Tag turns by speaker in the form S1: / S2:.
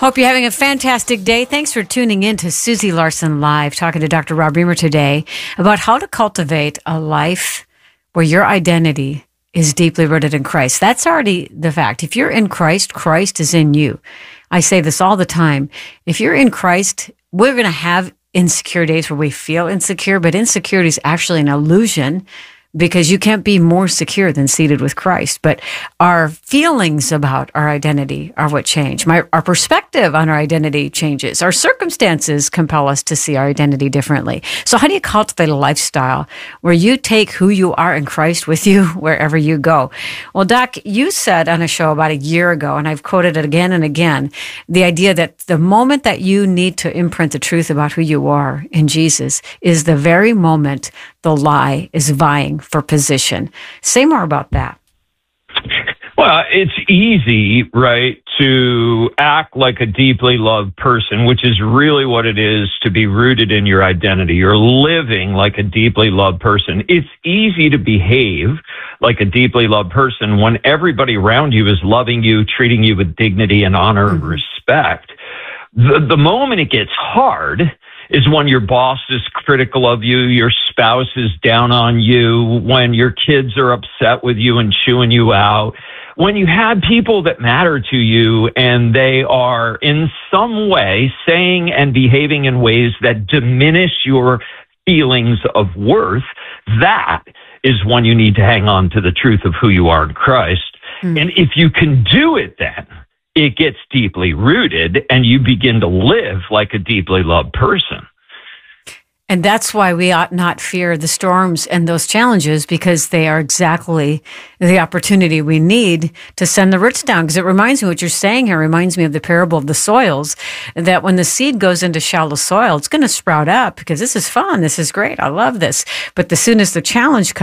S1: Hope you're having a fantastic day. Thanks for tuning in to Susie Larson Live, talking to Dr. Rob Reimer today about how to cultivate a life where your identity is deeply rooted in Christ. That's already the fact. If you're in Christ, Christ is in you. I say this all the time. If you're in Christ, we're going to have insecure days where we feel insecure, but insecurity is actually an illusion, because you can't be more secure than seated with Christ. But our feelings about our identity are what change. Our perspective on our identity changes. Our circumstances compel us to see our identity differently. So how do you cultivate a lifestyle where you take who you are in Christ with you wherever you go? Well, Doc, you said on a show about a year ago, and I've quoted it again and again, the idea that the moment that you need to imprint the truth about who you are in Jesus is the very moment the lie is vying for position. Say more about that.
S2: Well, it's easy, right, to act like a deeply loved person, which is really what it is to be rooted in your identity. You're living like a deeply loved person. It's easy to behave like a deeply loved person when everybody around you is loving you, treating you with dignity and honor and respect. The moment it gets hard is when your boss is critical of you, your spouse is down on you, when your kids are upset with you and chewing you out, when you have people that matter to you and they are in some way saying and behaving in ways that diminish your feelings of worth, that is when you need to hang on to the truth of who you are in Christ. And if you can do it then, it gets deeply rooted and you begin to live like a deeply loved person.
S1: And that's why we ought not fear the storms and those challenges, because they are exactly the opportunity we need to send the roots down. Because it reminds me, what you're saying here reminds me of the parable of the soils, that when the seed goes into shallow soil, it's going to sprout up because this is fun. This is great. I love this. But as soon as the challenge comes,